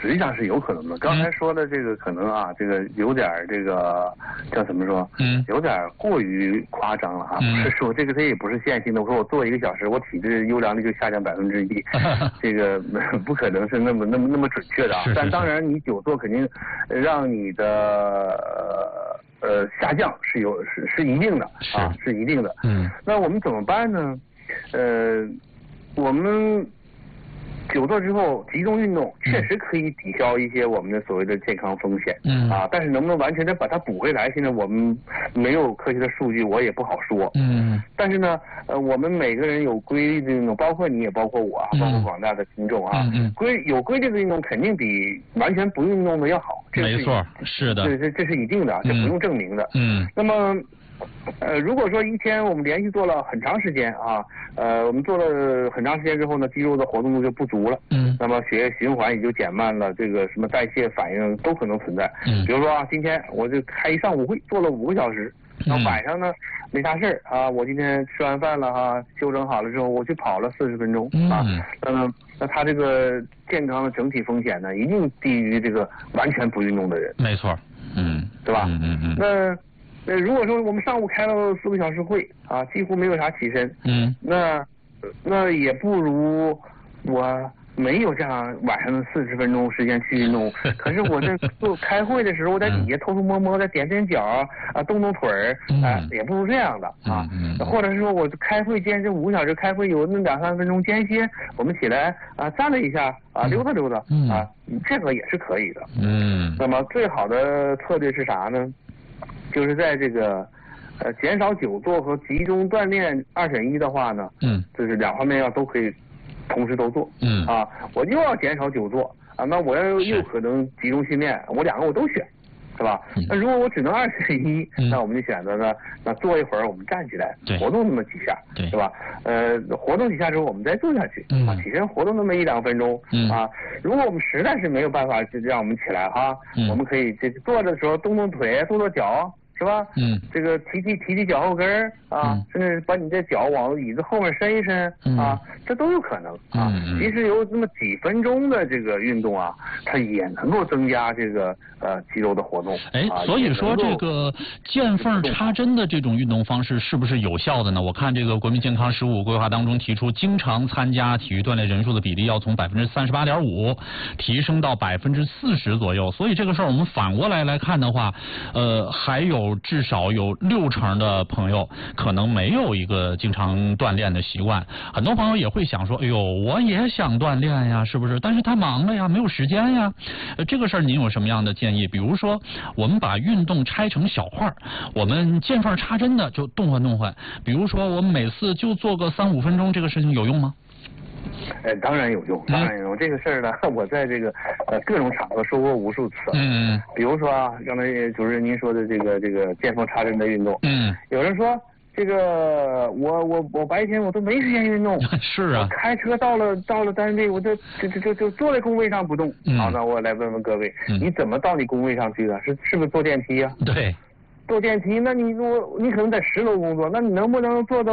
实际上是有可能的。刚才说的这个可能啊，这个有点这个叫怎么说？有点过于夸张了哈。不是说这个它也不是线性的。我说我做1个小时，我体质优良率就下降1%，这个不可能是那么准确的啊。但当然，你久坐肯定让你的下降是一定的啊，是一定的。那我们怎么办呢？我们久坐之后集中运动确实可以抵消一些我们的所谓的健康风险，但是能不能完全的把它补回来，现在我们没有科学的数据，我也不好说。但是呢，我们每个人有规律的运动，包括你也包括我啊，包括广大的听众啊，有规律的运动肯定比完全不运动的要好， 没错，是的， 这是一定的，这不用证明的。那么。如果说一天我们连续做了很长时间啊，我们做了很长时间之后呢，肌肉的活动度就不足了，那么血液循环也就减慢了，这个什么代谢反应都可能存在。比如说啊，今天我就开一上午会，做了5个小时，然后晚上呢没啥事儿啊，我今天吃完饭了哈，休整好了之后，我去跑了40分钟啊，那他这个健康的整体风险呢，一定低于这个完全不运动的人。 没错， 对吧？那如果说我们上午开了4个小时会啊，几乎没有啥起身，那也不如我没有这样晚上的40分钟时间去运动。可是我在开会的时候，我在底下偷偷摸摸的踮脚啊，动腿儿也不如这样的啊。或者是说我开会坚持5个小时开会，有那2-3分钟间歇，我们起来啊站了一下啊，溜达溜达啊，这个也是可以的。那么最好的策略是啥呢？就是在这个减少久坐和集中锻炼2选1的话呢，就是2方面要都可以同时都做。我又要减少久坐啊，那我又可能集中训练，我2个我都选，是吧？那如果我只能2选1，那我们就选择呢，那坐一会儿我们站起来活动那么几下，是吧？活动几下之后我们再坐下去啊，起身活动那么1-2分钟啊。如果我们实在是没有办法就让我们起来哈，我们可以这坐的时候动动腿，动动脚。是吧？这个提脚后跟啊，甚至把你的脚往椅子后面伸一伸啊，这都有可能啊。其实有这么几分钟的这个运动啊，它也能够增加这个肌肉的活动。 所以说这个见缝插针的这种运动方式是不是有效的呢？我看这个国民健康15规划当中提出，经常参加体育锻炼人数的比例要从38.5%提升到40%左右。所以这个事儿我们反过来看的话，还有至少有60%的朋友可能没有一个经常锻炼的习惯。很多朋友也会想说，哎呦，我也想锻炼呀，是不是？但是太忙了呀，没有时间呀。这个事儿您有什么样的建议？比如说，我们把运动拆成小块，我们见缝插针的就动换。比如说，我们每次就做个3-5分钟，这个事情有用吗？ 当然有用，当然有用。这个事儿呢，我在这个各种场合说过无数次。比如说啊，刚才主任您说的这个见缝插针的运动。有人说这个我白天我都没时间运动。 是啊。 我开车到了单位，我就坐在工位上不动。好，那我来问问各位，你怎么到你工位上去的？是不是坐电梯啊？ 对。 坐电梯，那你可能在10楼工作，那你能不能坐到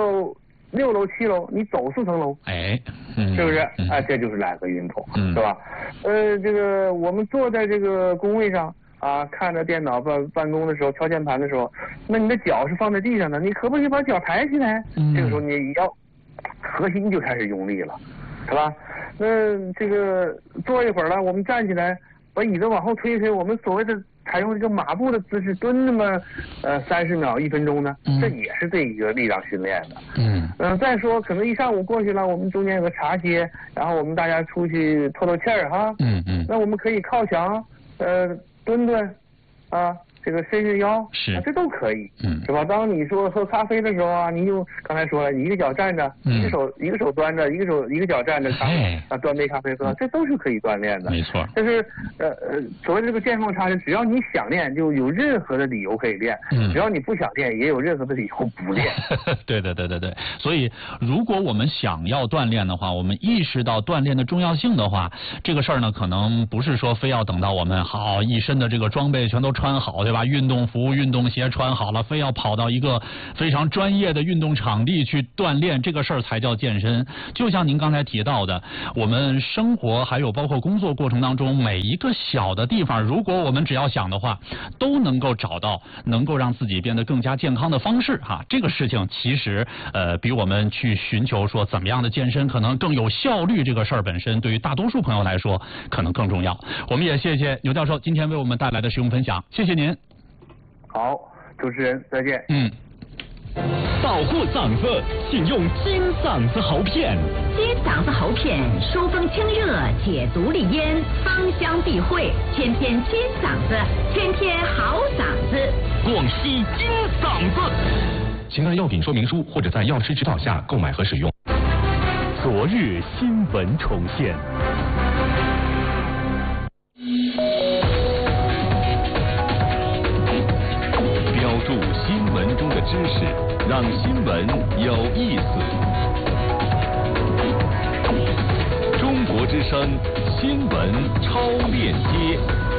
6楼、7楼，你走4层楼，是不是？这就是来个运动，是吧？这个我们坐在这个工位上啊，看着电脑办公的时候，敲键盘的时候，那你的脚是放在地上的，你可不可以把脚抬起来？这个时候你要核心就开始用力了，是吧？那这个坐一会儿了，我们站起来，把椅子往后推，我们所谓的采用这个马步的姿势蹲那么30秒1分钟呢，这也是对一个力量训练的。再说可能一上午过去了，我们中间有个茶歇，然后我们大家出去透气儿哈。那我们可以靠墙蹲啊，这个伸伸腰，这都可以，是吧？当你说喝咖啡的时候啊，你就刚才说了，你一个脚站着，一个手端着，一个脚站着，端杯咖啡喝，这都是可以锻炼的。 没错。 但是所谓这个见缝插针，只要你想练，就有任何的理由可以练；只要你不想练，也有任何的理由不练。 对。所以，如果我们想要锻炼的话，我们意识到锻炼的重要性的话，这个事儿呢，可能不是说非要等到我们好一身的这个装备全都穿好， 对吧？运动服、运动鞋穿好了，非要跑到一个非常专业的运动场地去锻炼，这个事儿才叫健身。就像您刚才提到的，我们生活还有包括工作过程当中每一个小的地方，如果我们只要想的话，都能够找到能够让自己变得更加健康的方式哈。这个事情其实比我们去寻求说怎么样的健身可能更有效率这个事儿本身，对于大多数朋友来说可能更重要。我们也谢谢牛教授今天为我们带来的实用分享，谢谢您。 好，主持人再见。 保护嗓子，请用金嗓子喉片。 金嗓子喉片疏风清热，解毒利咽，芳香避秽，天天金嗓子，天天好嗓子。 广西金嗓子。请看药品说明书或者在药师指导下购买和使用。昨日新闻重现。标注新闻中的知识，让新闻有意思。中国之声新闻超链接。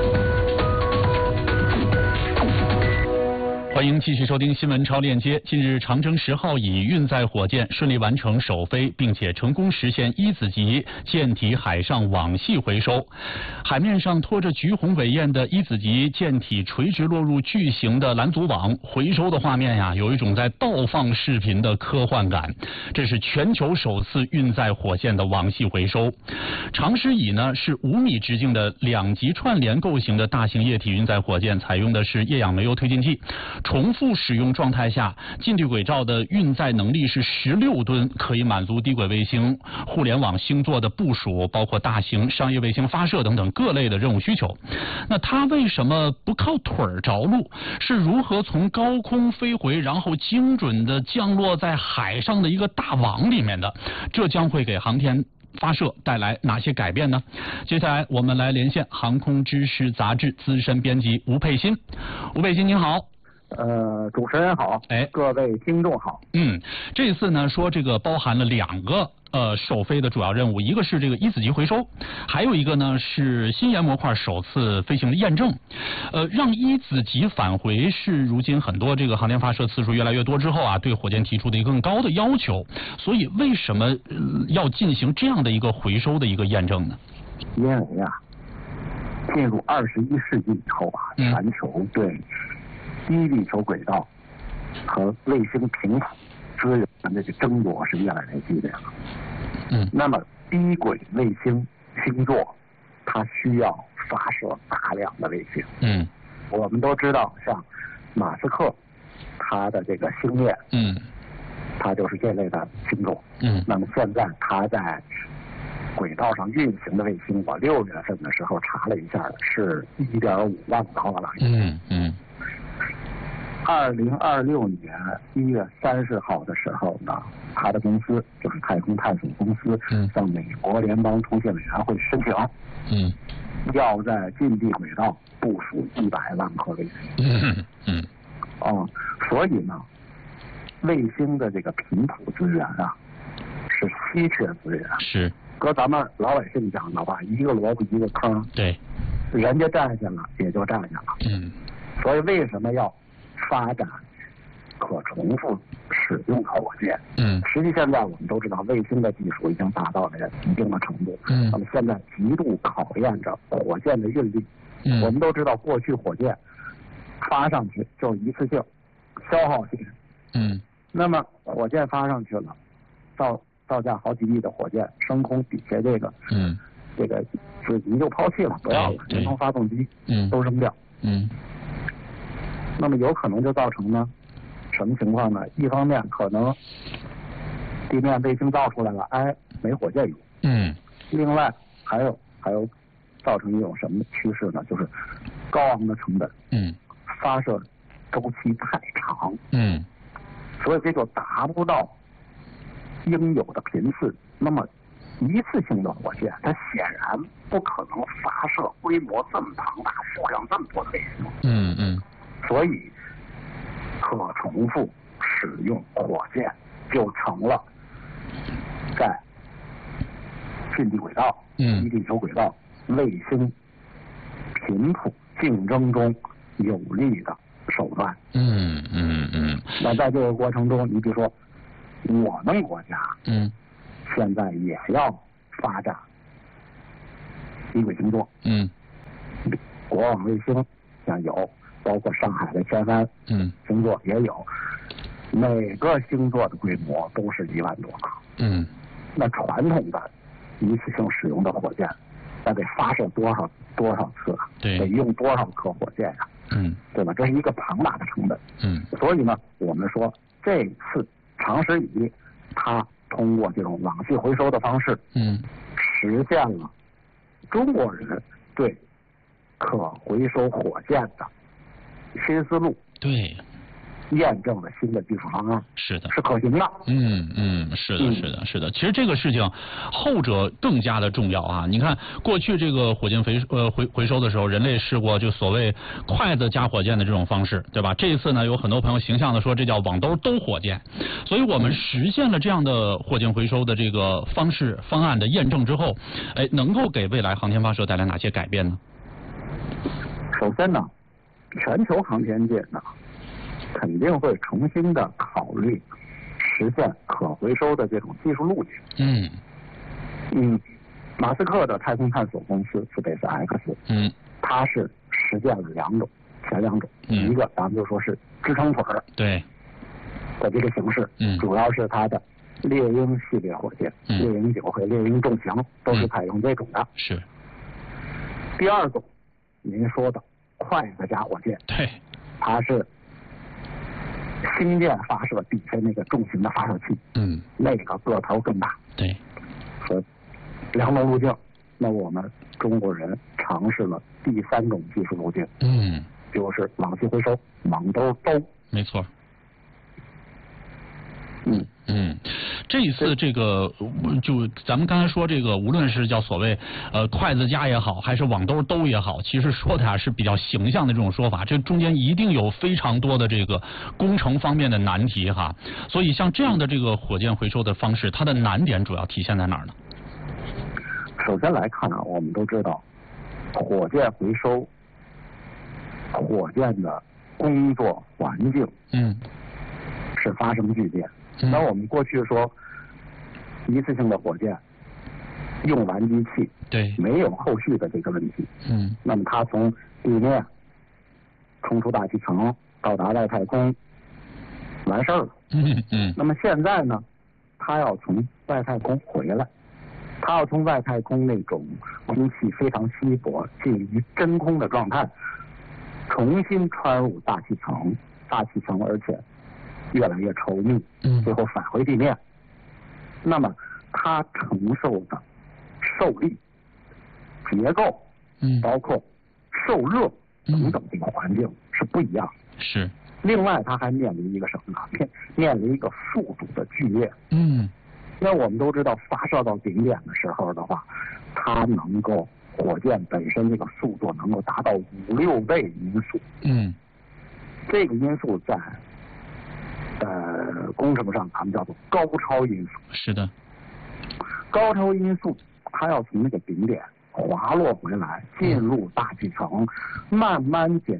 欢迎继续收听新闻超链接。近日，长征10号乙运载火箭顺利完成首飞，并且成功实现一子级舰体海上网系回收。海面上拖着橘红尾焰的一子级舰体垂直落入巨型的拦阻网，回收的画面呀，有一种在倒放视频的科幻感。这是全球首次运载火箭的网系回收。长10乙呢是5米直径的2级串联构型的大型液体运载火箭，采用的是液氧煤油推进剂。重复使用状态下，近地轨道的运载能力是16吨，可以满足低轨卫星、互联网星座的部署，包括大型商业卫星发射等等各类的任务需求。那它为什么不靠腿儿着陆？是如何从高空飞回，然后精准的降落在海上的一个大网里面的？这将会给航天发射带来哪些改变呢？接下来我们来连线航空知识杂志资深编辑吴佩欣。吴佩欣您好。 主持人好，各位听众好。 这次呢说这个包含了2个首飞的主要任务，一个是这个一子级回收，还有一个呢是新研模块首次飞行的验证。让一子级返回是如今很多这个航天发射次数越来越多之后啊，对火箭提出的一个更高的要求。所以为什么要进行这样的一个回收的一个验证呢？ 因为啊，进入21世纪以后啊，全球对低地球轨道和卫星频谱资源的这个争夺是越来越激烈了。那么低轨卫星星座，它需要发射大量的卫星。我们都知道，像马斯克，他的这个星链，它就是这类的星座。那么现在他在轨道上运行的卫星，我6月份的时候查了一下，是1.5万颗了。2026年1月30号的时候呢，他的公司就是太空探索公司，向美国联邦通信委员会申请，要在近地轨道部署100万颗卫星。所以呢，卫星的这个频谱资源啊，是稀缺资源。 是。 搁咱们老百姓讲的话，一个萝卜一个坑。 对。 人家占下了，也就占下了。所以为什么要发展可重复使用火箭？实际现在我们都知道，卫星的技术已经达到了一定的程度。那么现在极度考验着火箭的运力。我们都知道，过去火箭发上去就是一次性消耗性。那么火箭发上去了，造价好几亿的火箭升空底下这个自己就抛弃了，不要了，连同发动机都扔掉。那么有可能就造成呢什么情况呢？一方面可能地面卫星造出来了，没火箭用。另外还有造成一种什么趋势呢？就是高昂的成本。发射周期太长。所以这就达不到应有的频次。那么一次性的火箭，它显然不可能发射规模这么庞大、数量这么多的卫星。所以可重复使用火箭就成了在近地轨道、低地球轨道、卫星频谱竞争中有力的手段。那在这个过程中，你比如说，我们国家现在也要发展低轨星座。国网卫星像有，包括上海的天帆星座也有，每个星座的规模都是1万多颗。那传统的一次性使用的火箭，那得发射多少次啊？得用多少颗火箭呀？对吧？这是一个庞大的成本。所以呢，我们说这次长时以它通过这种网系回收的方式，实现了中国人对可回收火箭的新思路。 对。 验证了新的技术方案， 是的， 是可行的。 是的。其实这个事情，后者更加的重要啊！你看，过去这个火箭回收的时候，人类试过就所谓筷子加火箭的这种方式，对吧？这一次呢，有很多朋友形象的说这叫网兜火箭，所以我们实现了这样的火箭回收的这个方案的验证之后，能够给未来航天发射带来哪些改变呢？ 首先呢，全球航天界呢，肯定会重新的考虑实现可回收的这种技术路径。马斯克的太空探索公司 SpaceX，它是实践了前两种，一个咱们就说是支撑腿对的这个形式，主要是它的猎鹰系列火箭，猎鹰9和猎鹰重型都是采用这种的。 是。 第二种，您说的筷子加火箭， 对， 它是星舰发射底下那个重型的发射器，那个个头更大。 对， 和2种路径，那我们中国人尝试了第3种技术路径，就是网系回收，网兜。 没错。这一次这个就咱们刚才说这个，无论是叫所谓筷子夹也好，还是网兜也好，其实说的是比较形象的这种说法，这中间一定有非常多的这个工程方面的难题哈。所以像这样的这个火箭回收的方式，它的难点主要体现在哪儿呢？ 首先来看啊，我们都知道，火箭回收，火箭的工作环境是发生巨变。那我们过去说一次性的火箭用完机器， 对， 没有后续的这个问题。那么它从地面冲出大气层，到达外太空，完事儿了。那么现在呢，它要从外太空回来，它要从外太空那种空气非常稀薄、近于真空的状态，重新穿入大气层，而且越来越稠密，最后返回地面。那么它承受的受力、结构，包括受热等等这个环境是不一样的。 是。 另外，它还面临一个什么呢？面临一个速度的剧烈。那我们都知道，发射到顶点的时候的话，它能够火箭本身这个速度能够达到5-6倍音速。这个音速在工程上咱们叫做高超音速。 是的。 高超音速，它要从那个顶点滑落回来，进入大气层，慢慢减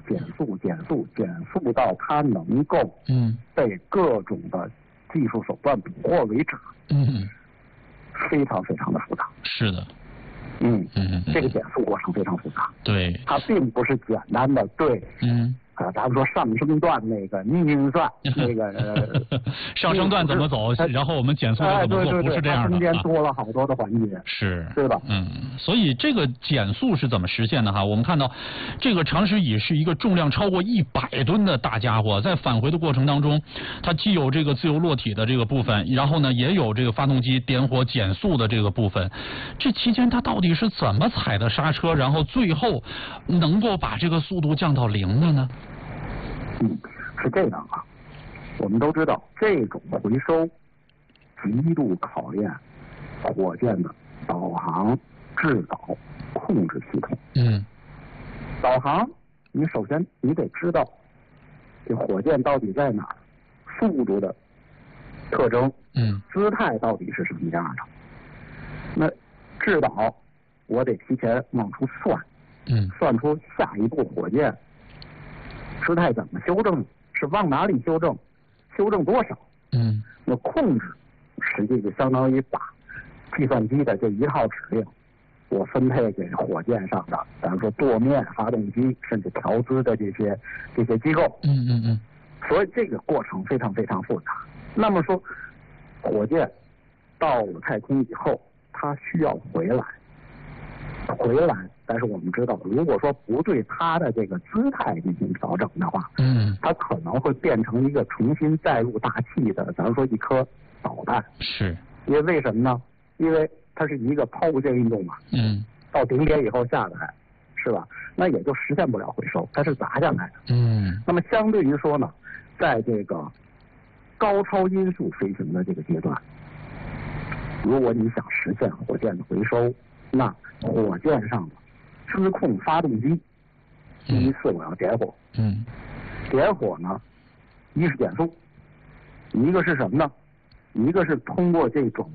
速到它能够被各种的技术手段捕获为止。非常非常的复杂。 是的。 这个减速过程非常复杂。 对。 它并不是简单的对。咱们说上升段那个运算那个上升段怎么走，然后我们减速怎么做，不是这样的。 中间多了好多的环节。 是。 对吧？ 所以这个减速是怎么实现的哈？我们看到这个长时以是一个重量超过100吨的大家伙，在返回的过程当中，它既有这个自由落体的这个部分，然后呢也有这个发动机点火减速的这个部分。这期间它到底是怎么踩的刹车，然后最后能够把这个速度降到0的呢？ 是这样啊，我们都知道这种回收极度考验火箭的导航、制导、控制系统。导航，你首先你得知道这火箭到底在哪儿，速度的特征，姿态到底是什么样的。那制导，我得提前往出算，算出下一步火箭姿态怎么修正？是往哪里修正？修正多少？那控制实际就相当于把计算机的这一套指令，我分配给火箭上的，咱们说舵面、发动机，甚至调姿的这些机构。所以这个过程非常非常复杂。那么说，火箭到了太空以后，它需要回来，但是我们知道，如果说不对它的这个姿态进行调整的话，它可能会变成一个重新载入大气的，咱们说一颗导弹。 是。 因为什么呢？因为它是一个抛物线运动嘛。到顶点以后下来，是吧？那也就实现不了回收，它是砸下来的。那么相对于说呢，在这个高超音速飞行的这个阶段，如果你想实现火箭的回收，那火箭上的自控发动机，第一次我要点火。点火呢，一是减速，一个是什么呢？一个是通过这种，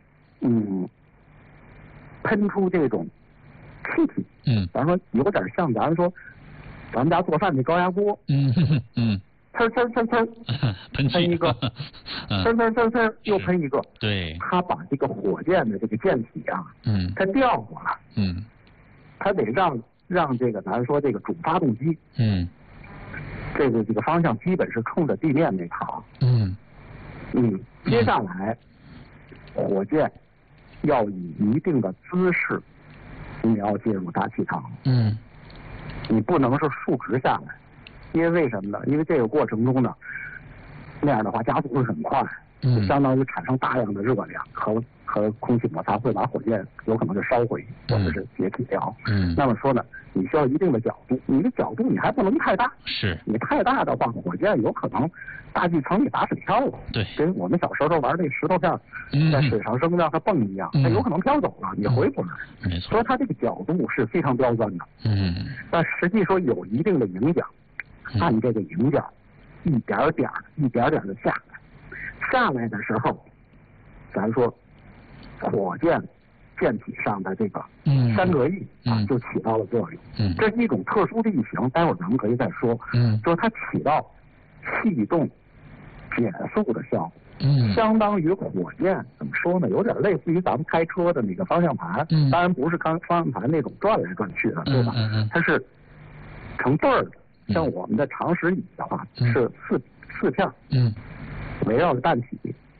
喷出这种气体。咱说有点像咱说咱们家做饭的高压锅。呲喷一个，呲又喷一个。 对。 他把这个火箭的这个箭体啊，它调过来。他得让这个咱说这个主发动机，这个方向基本是冲着地面那头。接下来火箭要以一定的姿势，你要进入大气层。你不能是竖直下来，因为什么呢？因为这个过程中呢，那样的话加速会很快，就相当于产生大量的热量和空气摩擦，会把火箭有可能是烧毁或者是解体掉。那么说呢，你需要一定的角度，你的角度你还不能太大。 是。 你太大的话，火箭有可能大气层里打水漂了。 对。 跟我们小时候玩那石头片在水上扔让它蹦一样，它有可能飘走了，你回不来。 没错。 所以它这个角度是非常刁钻的。但实际说有一定的影响，按这个影响一点点的下来的时候，咱说火箭舰体上的这个三格翼就起到了作用。这是一种特殊的异形，待会儿咱们可以再说。就是它起到气动减速的效果。相当于火箭怎么说呢？有点类似于咱们开车的那个方向盘。当然不是方向盘那种转来转去的，对吧？它是成对儿的。像我们的长矢椅的话是四片。围绕着弹体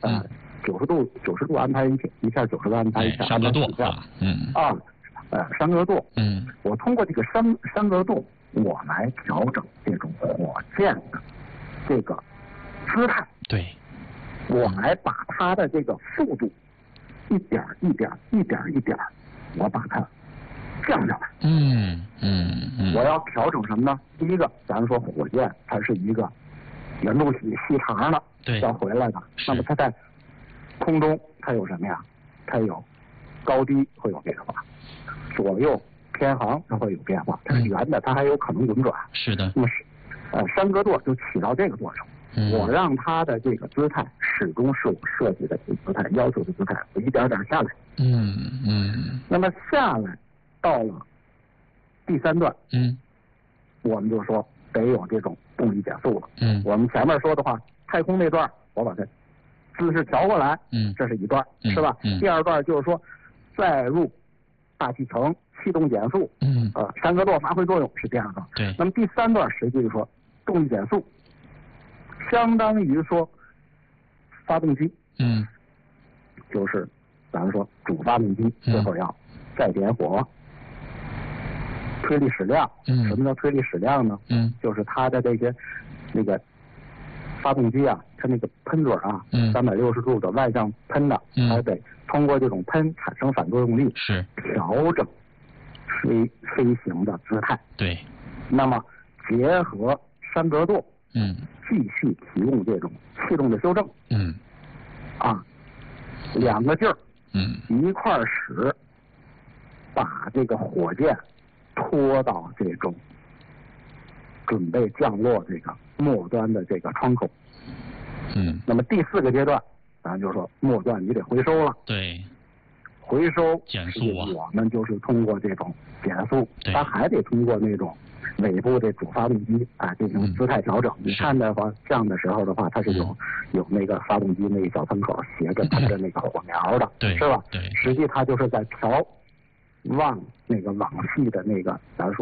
，90度安排一片，90度安排一片， 三格舵。 三格舵。我通过这个三格舵，我来调整这种火箭的这个姿态。 对。 我来把它的这个速度一点，我把它降下来。我要调整什么呢？第一个，咱们说火箭它是一个圆柱体细长的。要回来的，那么它在空中它有什么呀？它有高低会有变化，左右偏航它会有变化。它是圆的，它还有可能轮转。 是的。 那么三格舵就起到这个作用。我让它的这个姿态始终是我设计的姿态，要求的姿态，我一点下来。那么下来到了第三段，我们就说得有这种动力减速了。我们前面说的话。太空那段我把它姿势调过来，这是一段，是吧？第二段就是说载入大气层，气动减速，三格舵发挥作用是第二段。 对。 那么第三段实际就是说动力减速，相当于说发动机，就是咱们说主发动机最后要再点火，推力矢量。什么叫推力矢量呢？就是它的这些那个。发动机啊，它那个喷嘴啊，360度的外向喷的，还得通过这种喷产生反作用力， 是调整飞行的姿态。 对。 那么结合三格舵，继续提供这种气动的修正。两个劲儿，一块使，把这个火箭拖到这种准备降落这个末端的这个窗口。那么第四个阶段，咱就说末端你得回收了。 对。 回收减速啊， 我们就是通过这种减速，它还得通过那种尾部的主发动机进行姿态调整。你看的话，这样的时候的话，它是有那个发动机那个小喷口斜着喷着那个火苗的，是吧？ 对， 实际它就是在调往那个往细的那个，咱说